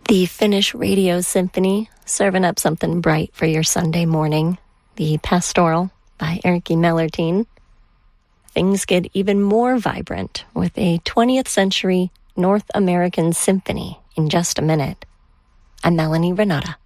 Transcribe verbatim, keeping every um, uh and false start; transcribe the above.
The Finnish Radio Symphony, serving up something bright for your Sunday morning. The Pastoral by Erkki Mellertin. Things get even more vibrant with a twentieth century North American symphony in just a minute. I'm Melanie Renata.